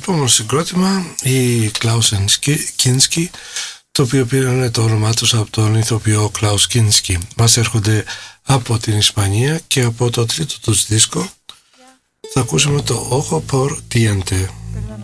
επόμενο συγκρότημα, η Klaus Kinski, το οποίο πήραν το όνομά τους από τον ηθοποιό Klaus Kinski. Μας έρχονται από την Ισπανία και από το τρίτο τους δίσκο θα ακούσουμε το Ojo por Diente.